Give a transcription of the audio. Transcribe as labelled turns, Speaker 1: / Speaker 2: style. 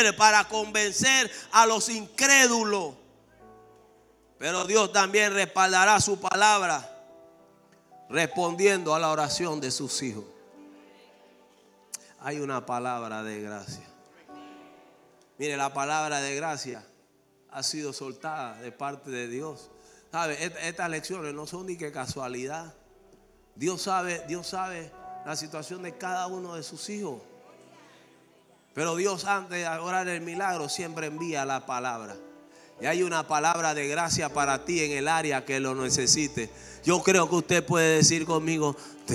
Speaker 1: poder para convencer a los incrédulos. Pero Dios también respaldará su palabra respondiendo a la oración de sus hijos. Hay una palabra de gracia. Mire, la palabra de gracia ha sido soltada de parte de Dios. ¿Sabe? Estas lecciones no son ni que casualidad. Dios sabe la situación de cada uno de sus hijos. Pero Dios, antes de orar el milagro, siempre envía la palabra. Y hay una palabra de gracia para ti en el área que lo necesite. Yo creo que usted puede decir conmigo: